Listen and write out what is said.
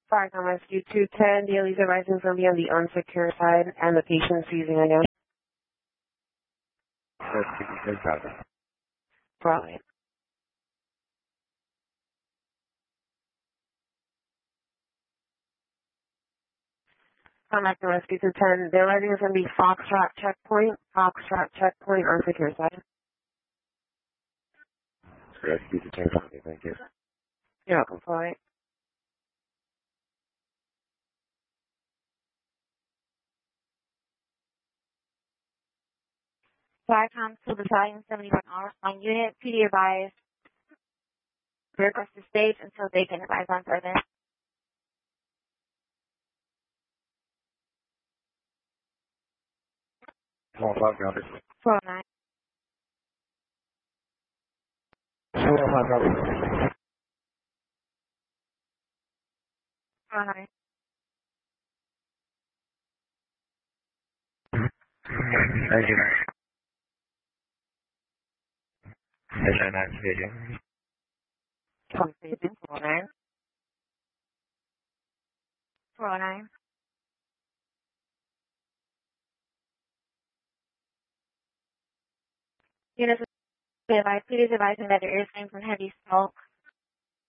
Fire Con Rescue 210, dailies arising from beyond the unsecure side and the patient seizing again. Right. Contact the Rescue 210, they're arising from the Foxtrot checkpoint, unsecure side. Rescue 210, thank you. You're welcome, Floyd. Viacom to Battalion 71 hours on unit. PD advised to request to stage until they can advise on further. Small cloud counter. 409. Small cloud counter. 409. Thank you. 999 speaking. 409. 409. Units advised, please advising that there is signs from heavy smoke